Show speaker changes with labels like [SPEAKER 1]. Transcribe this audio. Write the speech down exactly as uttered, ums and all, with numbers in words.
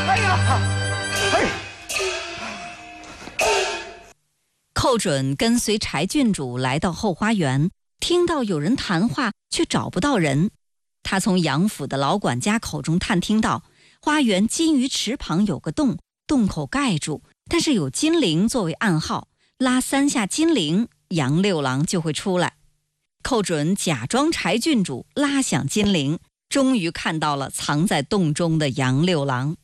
[SPEAKER 1] 哎呀，哎！
[SPEAKER 2] 寇准跟随柴郡主来到后花园，听到有人谈话，却找不到人。他从杨府的老管家口中探听到，花园金鱼池旁有个洞，洞口盖住，但是有金铃作为暗号，拉三下金铃，杨六郎就会出来。寇准假装柴郡主，拉响金铃，终于看到了藏在洞中的杨六郎。